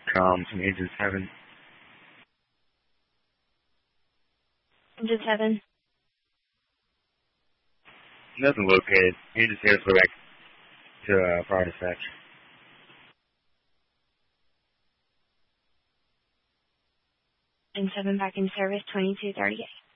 Comms from Agent 7. Agent 7. Nothing located. Agent 6, go back to prior dispatch. Agent 7 back in service, 2238.